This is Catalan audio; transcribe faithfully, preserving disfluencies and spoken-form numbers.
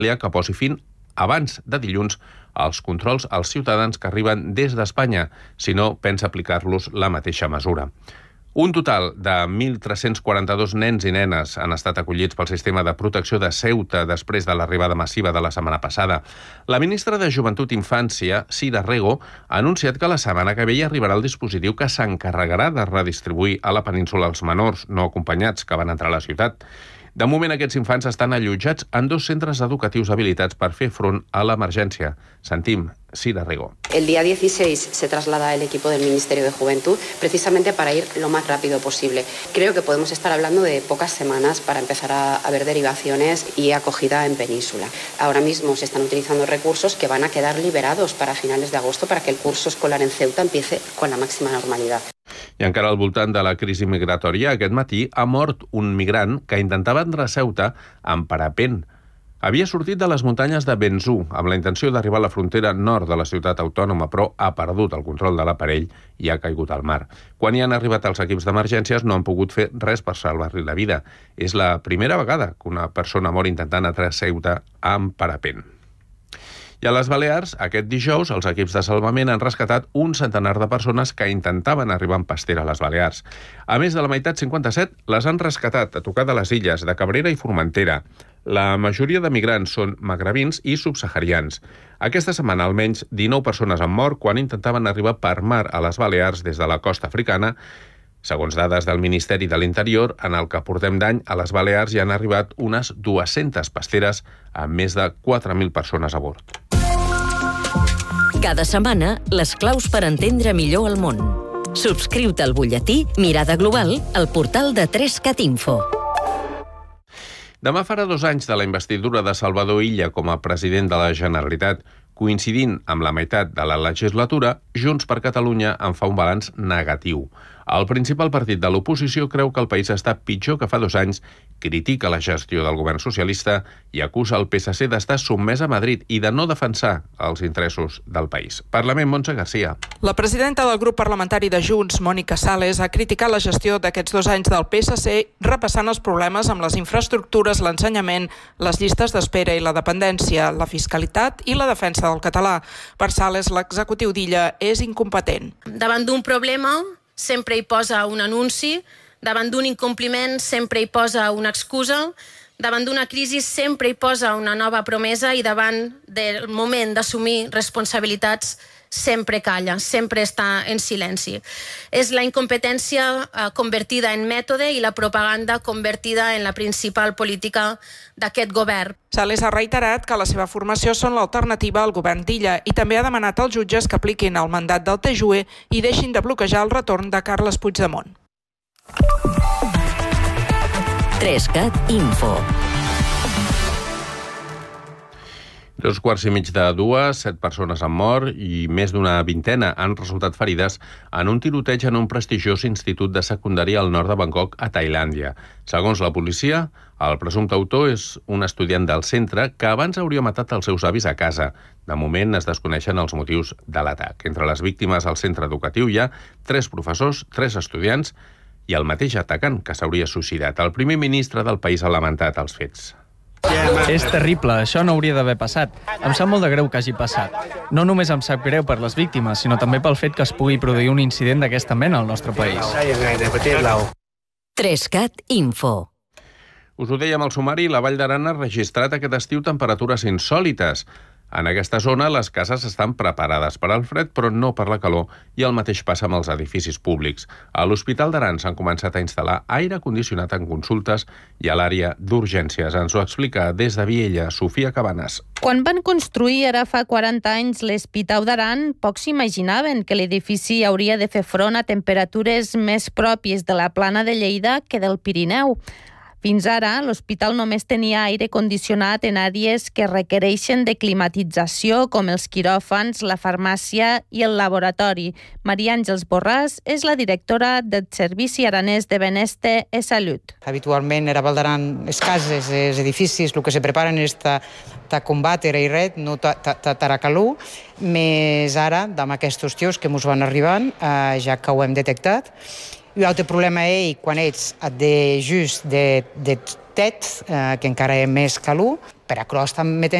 que posi fin abans de dilluns els controls als ciutadans que arriben des d'Espanya, si no pensa aplicar-los la mateixa mesura. Un total de mil tres-cents quaranta-dos nens i nenes han estat acollits pel sistema de protecció de Ceuta després de l'arribada massiva de la setmana passada. La ministra de Joventut i Infància, Sira Rego, ha anunciat que la setmana que ve hi arribarà el dispositiu que s'encarregarà de redistribuir a la península els menors no acompanyats que van entrar a la ciutat. De moment, aquests infants estan allotjats en dos centres educatius habilitats per fer front a l'emergència. Sentim Sira Rego. El día dieciséis se traslada el equipo del Ministerio de Juventud precisamente para ir lo más rápido posible. Creo que podemos estar hablando de pocas semanas para empezar a, a ver derivaciones y acogida en península. Ahora mismo se están utilizando recursos que van a quedar liberados para finales de agosto para que el curso escolar en Ceuta empiece con la máxima normalidad. I encara al voltant de la crisi migratòria, aquest matí ha mort un migrant que intentava entrar a Ceuta amb parapent. Havia sortit de les muntanyes de Benzú amb la intenció d'arribar a la frontera nord de la ciutat autònoma, però ha perdut el control de l'aparell i ha caigut al mar. Quan hi han arribat els equips d'emergències no han pogut fer res per salvar-li la vida. És la primera vegada que una persona mor intentant entrar a Ceuta amb parapent. I a les Balears, aquest dijous, els equips de salvament han rescatat un centenar de persones que intentaven arribar en pastera a les Balears. A més de la meitat, cinquanta-set, les han rescatat a tocar de les illes de Cabrera i Formentera. La majoria de migrants són magrebins i subsaharians. Aquesta setmana, almenys dinou persones han mort quan intentaven arribar per mar a les Balears des de la costa africana. Segons dades del Ministeri de l'Interior, en el que portem d'any, a les Balears hi han arribat unes dues-centes pasteres amb més de quatre mil persones a bord. Cada setmana, les claus per entendre millor el món. Subscriu-te al butlletí Mirada Global al portal de tres cat info. Demà farà dos anys de la investidura de Salvador Illa com a president de la Generalitat. Coincidint amb la meitat de la legislatura, Junts per Catalunya en fa un balanç negatiu. El principal partit de l'oposició creu que el país està pitjor que fa dos anys, critica la gestió del govern socialista i acusa el P S C d'estar sotmès a Madrid i de no defensar els interessos del país. Parlament, Montse Garcia. La presidenta del grup parlamentari de Junts, Mònica Sales, ha criticat la gestió d'aquests dos anys del P S C, repassant els problemes amb les infraestructures, l'ensenyament, les llistes d'espera i la dependència, la fiscalitat i la defensa del català. Per Sales, l'executiu d'Illa és incompetent. Davant d'un problema sempre hi posa un anunci, davant d'un incompliment sempre hi posa una excusa, davant d'una crisi sempre hi posa una nova promesa i davant del moment d'assumir responsabilitats sempre calla, sempre està en silenci. És la incompetència eh, convertida en mètode i la propaganda convertida en la principal política d'aquest govern. Sales ha reiterat que la seva formació són l'alternativa al govern d'Illa i també ha demanat als jutges que apliquin el mandat del T J U E i deixin de bloquejar el retorn de Carles Puigdemont. tres cat info. Dos quarts i mig de dues, set persones han mort i més d'una vintena han resultat ferides en un tiroteig en un prestigiós institut de secundària al nord de Bangkok, a Tailàndia. Segons la policia, el presumpte autor és un estudiant del centre que abans hauria matat els seus avis a casa. De moment es desconeixen els motius de l'atac. Entre les víctimes al centre educatiu hi ha tres professors, tres estudiants i el mateix atacant que s'hauria suïcidat. El primer ministre del país ha lamentat els fets. És terrible, això no hauria d'haver passat. Em sap molt de greu que hagi passat. No només em sap greu per les víctimes, sinó també pel fet que es pugui produir un incident d'aquesta mena al nostre país. tres cat info. Us ho dèiem al sumari, la Vall d'Aran ha registrat aquest estiu temperatures insòlites. En aquesta zona, les cases estan preparades per al fred, però no per la calor, i el mateix passa amb els edificis públics. A l'Hospital d'Aran s'han començat a instal·lar aire condicionat en consultes i a l'àrea d'urgències. Ens ho explica des de Viella, Sofia Cabanes. Quan van construir ara fa quaranta anys l'Hospital d'Aran, pocs s'imaginaven que l'edifici hauria de fer front a temperatures més pròpies de la plana de Lleida que del Pirineu. Fins ara, l'hospital només tenia aire condicionat en àrees que requereixen de climatització, com els quiròfans, la farmàcia i el laboratori. Maria Àngels Borràs és la directora del Servici Aranès de Benestar i Salut. Habitualment era Val d'Aran, les cases, els edificis, el que se preparen és ta, ta combatre i ret, no ta, ta, ta, ta calor, més ara, amb aquests tios que ens van arribant, eh, ja que ho hem detectat. I l'altre problema és quan ets de just de, de tet, eh, que encara és més calor, per aquerò estan metent